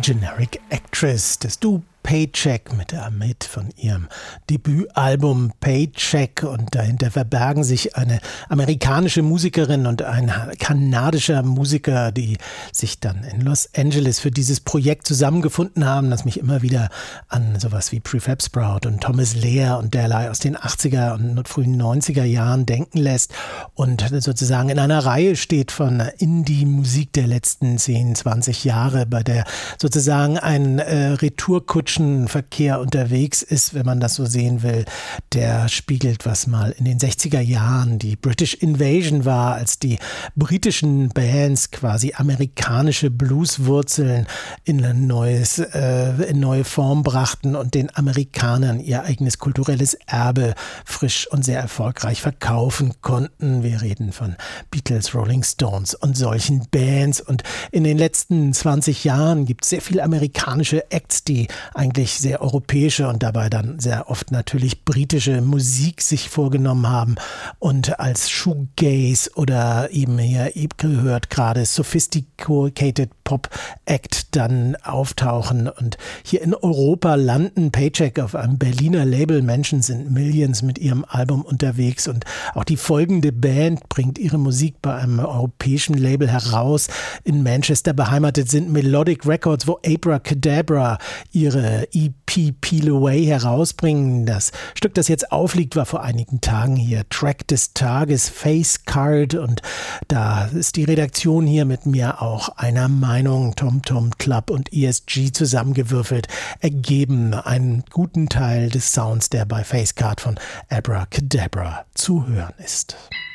Generic Actress, das Du Paycheck mit Amit von ihrem Debütalbum Paycheck, und dahinter verbergen sich eine amerikanische Musikerin und ein kanadischer Musiker, die sich dann in Los Angeles für dieses Projekt zusammengefunden haben, das mich immer wieder an sowas wie Prefab Sprout und Thomas Lehr und derlei aus den 80er und frühen 90er Jahren denken lässt und sozusagen in einer Reihe steht von Indie-Musik der letzten 10, 20 Jahre, bei der sozusagen ein Retourkutschenverkehr unterwegs ist, wenn man das so sehen will. Der spiegelt, was mal in den 60er Jahren die British Invasion war, als die britischen Bands quasi amerikanische Blueswurzeln in neue Form brachten und den Amerikanern ihr eigenes kulturelles Erbe frisch und sehr erfolgreich verkaufen konnten. Wir reden von Beatles, Rolling Stones und solchen Bands. Und in den letzten 20 Jahren gibt es sehr viele amerikanische Acts, die eigentlich sehr europäische und dabei dann sehr oft natürlich britische Musik sich vorgenommen haben und als Shoegaze oder eben hier gehört gerade Sophisticated Pop Act dann auftauchen und hier in Europa landen. Paycheck auf einem Berliner Label, Menschen sind Millions mit ihrem Album unterwegs, und auch die folgende Band bringt ihre Musik bei einem europäischen Label heraus. In Manchester beheimatet sind Melodic Records, wo Abracadabra ihre EP Peel Away herausbringen. Das Stück, das jetzt aufliegt, war vor einigen Tagen hier Track des Tages, Face Card, und da ist die Redaktion hier mit mir auch einer Meinung. Tom Tom Club und ESG zusammengewürfelt ergeben einen guten Teil des Sounds, der bei Face Card von Abracadabra zu hören ist.